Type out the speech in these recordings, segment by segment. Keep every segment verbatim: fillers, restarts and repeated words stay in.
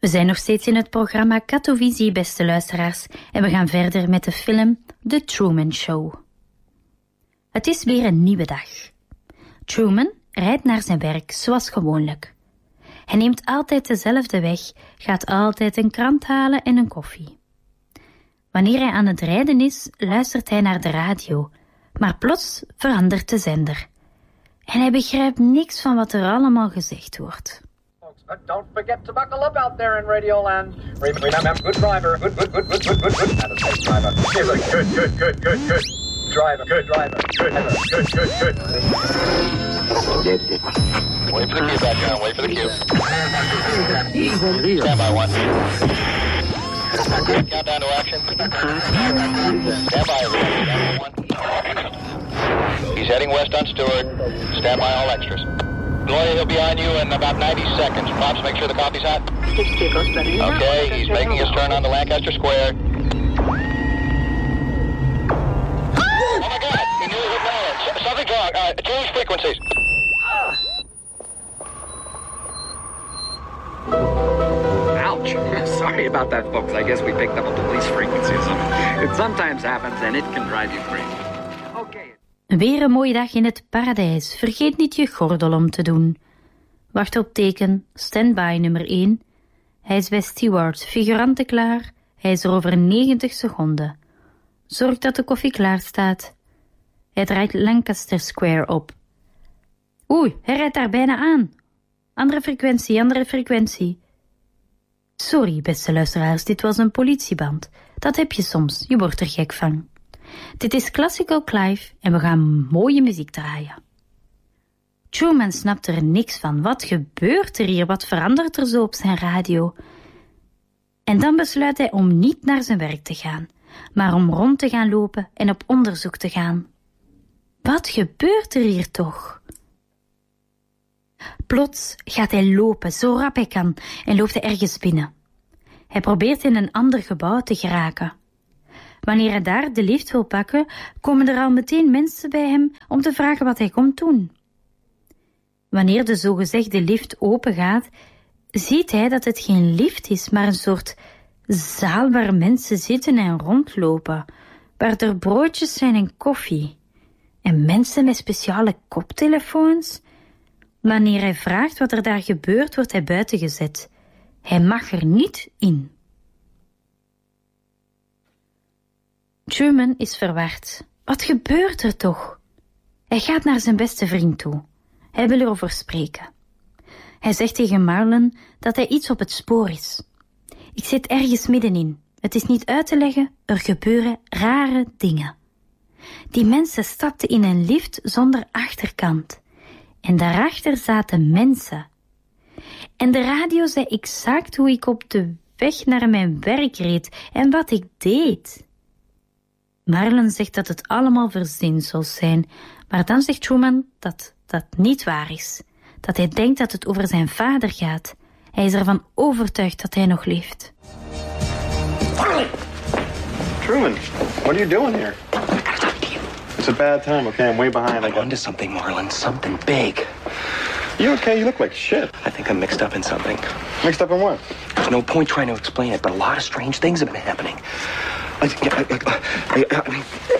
We zijn nog steeds in het programma Katowice, beste luisteraars, en we gaan verder met de film The Truman Show. Het is weer een nieuwe dag. Truman rijdt naar zijn werk zoals gewoonlijk. Hij neemt altijd dezelfde weg, gaat altijd een krant halen en een koffie. Wanneer hij aan het rijden is, luistert hij naar de radio, maar plots verandert de zender. En hij begrijpt niks van wat er allemaal gezegd wordt. Don't forget to buckle up out there in Radioland. Remember, good driver, good, good, good, good, good, good, good. That is a driver. He's a good, good, good, good, good driver, good driver, good, good, good, good. Wait for the cue back down, wait for the cue. Stand by one. Countdown to action. Stand by everyone. One. He's heading west on Stewart. Stand by all extras. Gloria, he'll be on you in about ninety seconds. Pops, make sure the coffee's hot. Okay, he's making his turn on the Lancaster Square. Oh my God, he nearly hit Nolan. Something's wrong. Uh, change frequencies. Ouch. Sorry about that, folks. I guess we picked up a police frequency or something. It sometimes happens and it can drive you crazy. Okay. Weer een mooie dag in het paradijs. Vergeet niet je gordel om te doen. Wacht op teken, standby nummer één. Hij is bij Stewart, figuranten klaar. Hij is er over negentig seconden. Zorg dat de koffie klaar staat. Hij draait Lancaster Square op. Oei, hij rijdt daar bijna aan. Andere frequentie, andere frequentie. Sorry, beste luisteraars, dit was een politieband. Dat heb je soms, je wordt er gek van. Dit is Classical Clive en we gaan mooie muziek draaien. Truman snapt er niks van. Wat gebeurt er hier? Wat verandert er zo op zijn radio? En dan besluit hij om niet naar zijn werk te gaan, maar om rond te gaan lopen en op onderzoek te gaan. Wat gebeurt er hier toch? Plots gaat hij lopen, zo rap hij kan, en loopt hij ergens binnen. Hij probeert in een ander gebouw te geraken. Wanneer hij daar de lift wil pakken, komen er al meteen mensen bij hem om te vragen wat hij komt doen. Wanneer de zogezegde lift open gaat, ziet hij dat het geen lift is, maar een soort zaal waar mensen zitten en rondlopen, waar er broodjes zijn en koffie. En mensen met speciale koptelefoons. Wanneer hij vraagt wat er daar gebeurt, wordt hij buiten gezet. Hij mag er niet in. Truman is verward. Wat gebeurt er toch? Hij gaat naar zijn beste vriend toe. Hij wil erover spreken. Hij zegt tegen Marlon dat hij iets op het spoor is. Ik zit ergens middenin. Het is niet uit te leggen, er gebeuren rare dingen. Die mensen stapten in een lift zonder achterkant. En daarachter zaten mensen. En de radio zei exact hoe ik op de weg naar mijn werk reed en wat ik deed. Marlon zegt dat het allemaal verzinsels zijn, maar dan zegt Truman dat dat niet waar is. Dat hij denkt dat het over zijn vader gaat. Hij is ervan overtuigd dat hij nog leeft. Truman, what are you doing here? I gotta talk to you. It's a bad time, okay? I'm way behind. I I'm got... onto something, Marlon. Something big. You okay? You look like shit. I think I'm mixed up in something. Mixed up in what? There's no point trying to explain it, but a lot of strange things have been happening. I, I, I, I, I mean,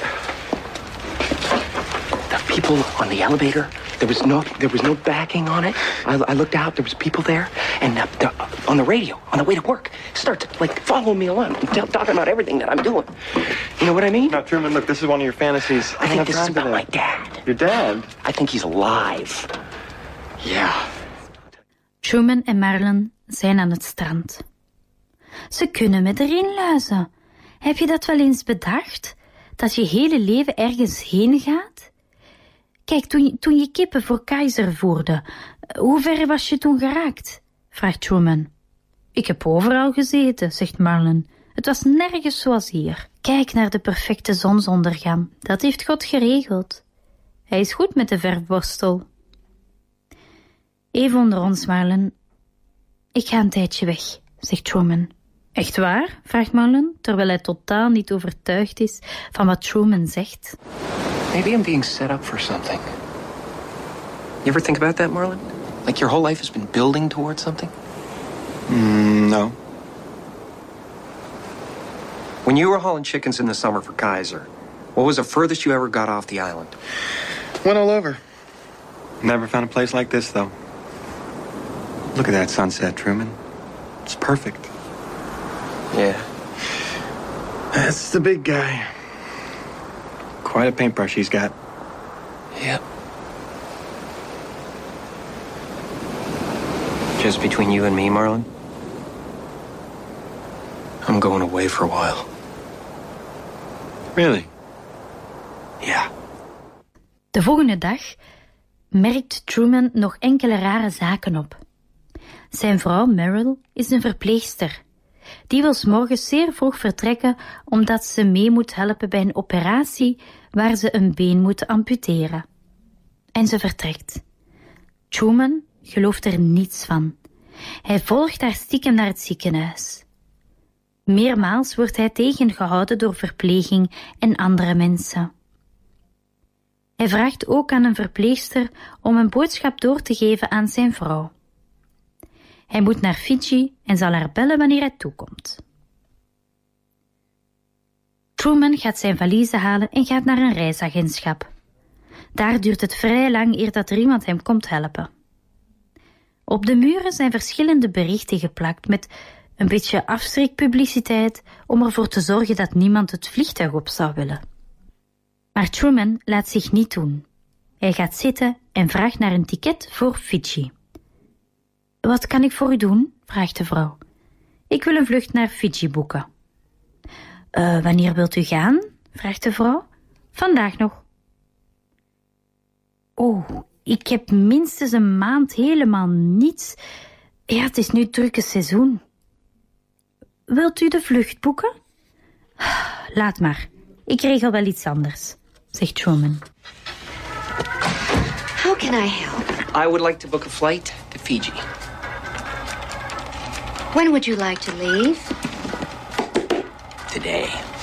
the people on the elevator, there was no, there was no backing on it. I, I looked out, there was people there, and uh, the, uh, on the radio, on the way to work, start to like follow me along, tell, talking about everything that I'm doing. You know what I mean? No, Truman, look, this is one of your fantasies. I think this is about my dad. Your dad? I think he's alive. Yeah. Truman en Marlon zijn aan het strand. Ze kunnen met erin luizen. Heb je dat wel eens bedacht? Dat je hele leven ergens heen gaat? Kijk, toen je, toen je kippen voor Keizer voerde, hoe ver was je toen geraakt? Vraagt Truman. Ik heb overal gezeten, zegt Marlon. Het was nergens zoals hier. Kijk naar de perfecte zonsondergang. Dat heeft God geregeld. Hij is goed met de verfborstel. Even onder ons, Marlon. Ik ga een tijdje weg, zegt Truman. Echt waar? Vraagt Marlon, terwijl hij totaal niet overtuigd is van wat Truman zegt. Maybe I'm being set up for something. You ever think about that, Marlon? Like your whole life has been building towards something? Mm, No. When you were hauling chickens in the summer for Kaiser, what was the furthest you ever got off the island? Went all over. Never found a place like this, though. Look at that sunset, Truman. It's perfect. Yeah. That's the big guy. Quite a paintbrush he's got. Yep. Just between you and me, Marlon, I'm going away for a while. Really? Ja. De volgende dag merkt Truman nog enkele rare zaken op. Zijn vrouw Meryl is een verpleegster. Die wil 's morgens zeer vroeg vertrekken omdat ze mee moet helpen bij een operatie waar ze een been moet amputeren. En ze vertrekt. Truman gelooft er niets van. Hij volgt haar stiekem naar het ziekenhuis. Meermaals wordt hij tegengehouden door verpleging en andere mensen. Hij vraagt ook aan een verpleegster om een boodschap door te geven aan zijn vrouw. Hij moet naar Fiji en zal haar bellen wanneer hij toekomt. Truman gaat zijn valiezen halen en gaat naar een reisagentschap. Daar duurt het vrij lang eer dat er iemand hem komt helpen. Op de muren zijn verschillende berichten geplakt met een beetje afschrikpubliciteit om ervoor te zorgen dat niemand het vliegtuig op zou willen. Maar Truman laat zich niet doen. Hij gaat zitten en vraagt naar een ticket voor Fiji. Wat kan ik voor u doen? Vraagt de vrouw. Ik wil een vlucht naar Fiji boeken. Uh, wanneer wilt u gaan? Vraagt de vrouw. Vandaag nog. Oh, ik heb minstens een maand helemaal niets. Ja, het is nu drukke seizoen. Wilt u de vlucht boeken? Laat maar. Ik regel wel iets anders, zegt Truman. How can I help? I would like to book a flight to Fiji. When would you like to leave? Today.